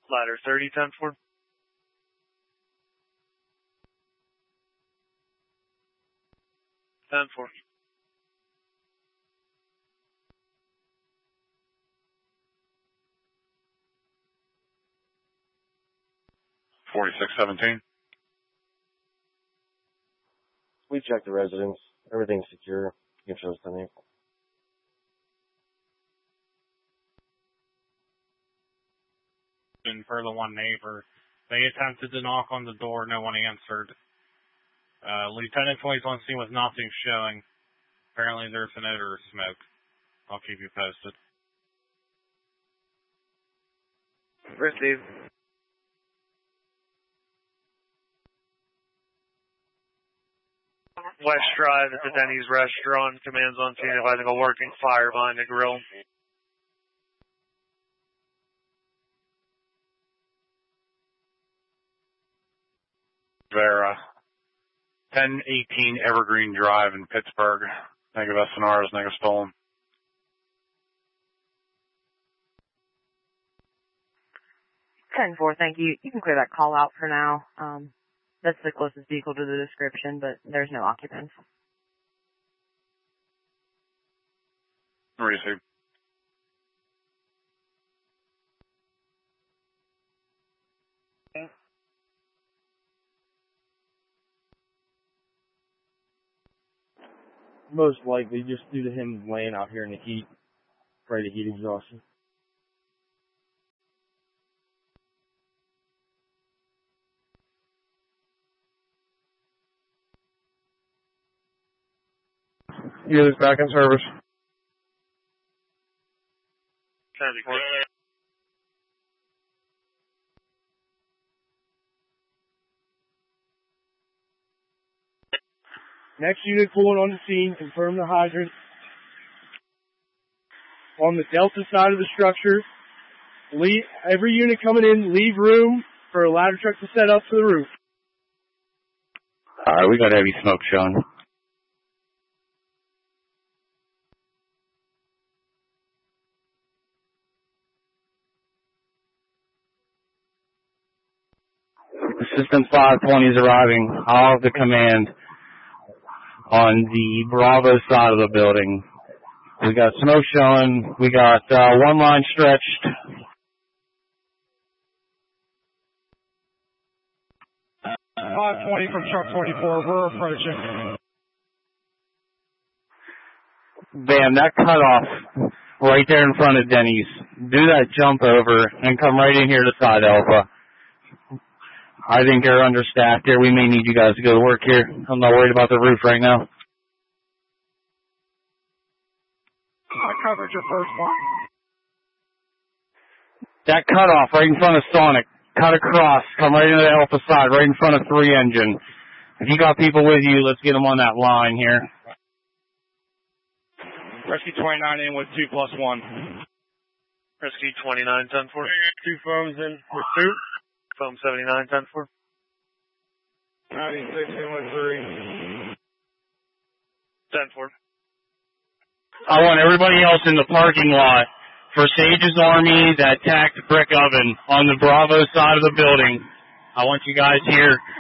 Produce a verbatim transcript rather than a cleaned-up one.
Ladder thirty, ten four. ten four. forty-six seventeen. We checked the residence. Everything's secure. You can show us the name. And for the one neighbor, they attempted to knock on the door. No one answered. Uh, Lieutenant twenty twenty was nothing showing. Apparently there's an odor of smoke. I'll keep you posted. Receive. West Drive at the Denny's restaurant. Commands on scene advising a working fire behind the grill. Vera. ten eighteen Evergreen Drive in Pittsburgh. Negative S N Rs, negative stolen. ten four, thank you. You can clear that call out for now. Um, that's the closest vehicle to the description, but there's no occupants. Receive. Most likely just due to him laying out here in the heat, afraid of heat exhaustion. Units back in service. ten four. Next unit pulling on the scene, confirm the hydrant. On the Delta side of the structure, leave, every unit coming in, leave room for a ladder truck to set up to the roof. Alright, we got heavy smoke showing. Assistant five twenty is arriving. All of the command on the Bravo side of the building. We got smoke showing. We got uh, one line stretched. five twenty from truck twenty-four. We're approaching. Bam, that cutoff right there in front of Denny's. Do that jump over and come right in here to side Alpha. I think they're understaffed here. We may need you guys to go to work here. I'm not worried about the roof right now. I covered your first one. That cutoff right in front of Sonic. Cut across. Come right into the Alpha side, right in front of three engine. If you got people with you, let's get them on that line here. Rescue twenty-nine in with two plus one. Rescue twenty-nine, ten four. Two phones in with two. Foam seventy-nine, ten four. ninety-six in with three. ten four. I want everybody else in the parking lot for Sage's Army that attacked Brick Oven on the Bravo side of the building. I want you guys here